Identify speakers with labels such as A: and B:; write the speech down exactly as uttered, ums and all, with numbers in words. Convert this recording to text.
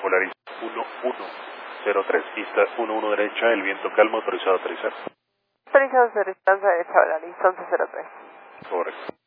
A: Polaris uno uno cero tres, pista uno uno derecha, el viento calmo, autorizado a aterrizar.
B: Autorizado a aterrizar derecha, Polaris once cero tres.
A: Correcto.